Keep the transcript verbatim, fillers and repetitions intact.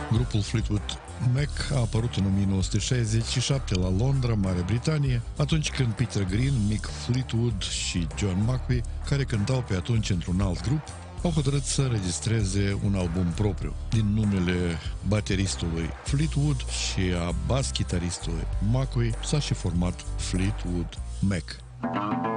Grupul Fleetwood Mac a apărut în o mie nouă sute șaizeci și șapte la Londra, Marea Britanie, atunci când Peter Green, Mick Fleetwood și John Mackie, care cântau pe atunci într-un alt grup, au hotărât să înregistreze un album propriu. Din numele bateristului Fleetwood și a bas-chitaristului Mackie s-a și format Fleetwood Mac.